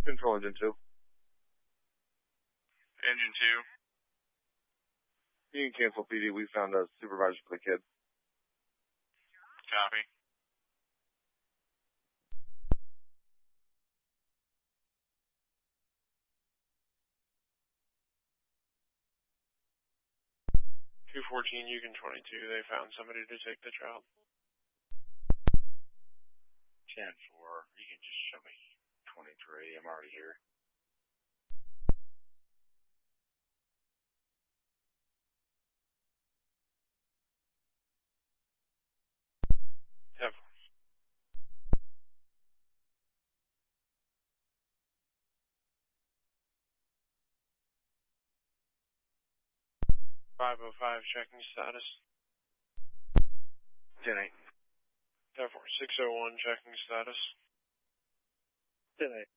Control Engine 2. Engine 2. You can cancel PD. We found a supervisor for the kid. Copy. Yukon 22, they found somebody to take the child. 10-4, you can just show me 23, I'm already here. Yep. .505 checking status. 10-8. Therefore, 601 checking status. 10-8.